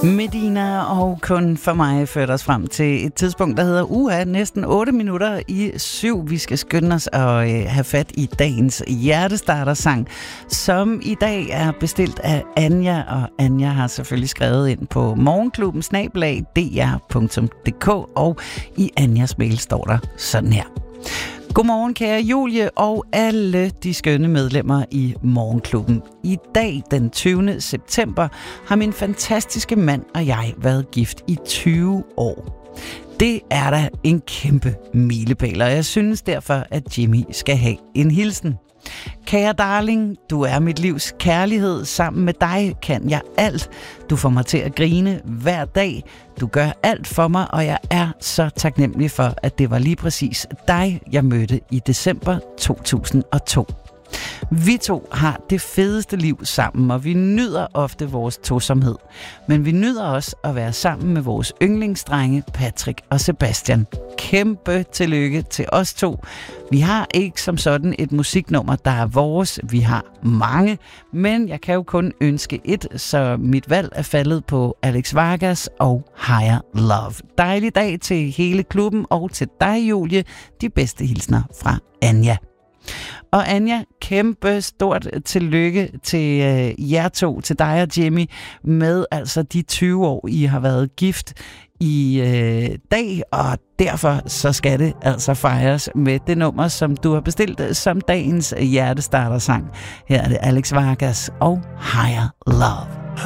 Medina og Kun for mig førte os frem til et tidspunkt, der hedder næsten 8 minutter i 7. Vi skal skynde os og have fat i dagens hjertestartersang, som i dag er bestilt af Anja, og Anja har selvfølgelig skrevet ind på morgenklubben@dr.dk, og i Anjas mail står der sådan her. Godmorgen, kære Julie og alle de skønne medlemmer i Morgenklubben. I dag, den 20. september, har min fantastiske mand og jeg været gift i 20 år. Det er da en kæmpe milepæl, og jeg synes derfor, at Jimmy skal have en hilsen. Kære darling, du er mit livs kærlighed. Sammen med dig kan jeg alt. Du får mig til at grine hver dag. Du gør alt for mig, og jeg er så taknemmelig for, at det var lige præcis dig, jeg mødte i december 2002. Vi to har det fedeste liv sammen, og vi nyder ofte vores tosomhed. Men vi nyder også at være sammen med vores yndlingsdrenge, Patrick og Sebastian. Kæmpe tillykke til os to. Vi har ikke som sådan et musiknummer, der er vores. Vi har mange, men jeg kan jo kun ønske et, så mit valg er faldet på Alex Vargas og Higher Love. Dejlig dag til hele klubben og til dig, Julie. De bedste hilsner fra Anja. Og Anja, kæmpe stort tillykke til jer to, til dig og Jimmy, med altså de 20 år, I har været gift i dag, og derfor så skal det altså fejres med det nummer, som du har bestilt som dagens hjertestartersang. Her er det Alex Vargas og Higher Love.